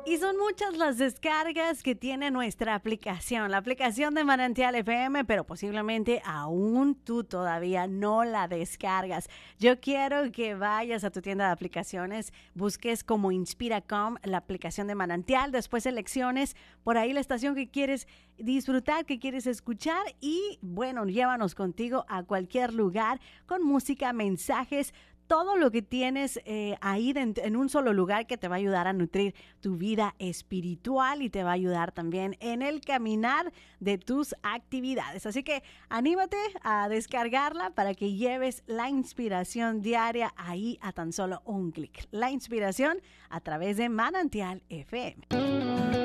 Y son muchas las descargas que tiene nuestra aplicación, la aplicación de Manantial FM, pero posiblemente aún tú todavía no la descargas. Yo quiero que vayas a tu tienda de aplicaciones, busques como Inspiracom la aplicación de Manantial, después selecciones por ahí la estación que quieres disfrutar, que quieres escuchar y bueno, llévanos contigo a cualquier lugar con música, mensajes, todo lo que tienes ahí en un solo lugar que te va a ayudar a nutrir tu vida espiritual y te va a ayudar también en el caminar de tus actividades. Así que anímate a descargarla para que lleves la inspiración diaria ahí a tan solo un clic. La inspiración a través de Manantial FM.